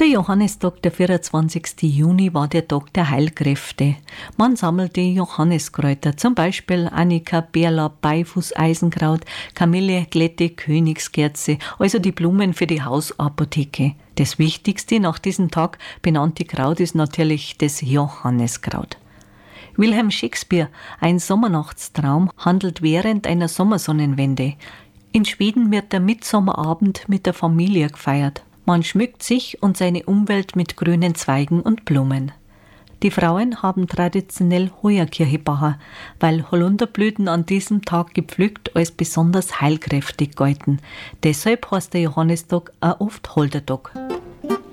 Der Johannistag, der 24. Juni, war der Tag der Heilkräfte. Man sammelte Johanneskräuter, zum Beispiel Annika, Bärlaub, Beifuß, Eisenkraut, Kamille, Glette, Königskerze, also die Blumen für die Hausapotheke. Das Wichtigste nach diesem Tag benannte Kraut ist natürlich das Johanniskraut. Wilhelm Shakespeare, ein Sommernachtstraum, handelt während einer Sommersonnenwende. In Schweden wird der Mitsommerabend mit der Familie gefeiert. Man schmückt sich und seine Umwelt mit grünen Zweigen und Blumen. Die Frauen haben traditionell Heuerkirchebacher, weil Holunderblüten an diesem Tag gepflückt als besonders heilkräftig gelten. Deshalb heißt der Johannistag auch oft Holdertag.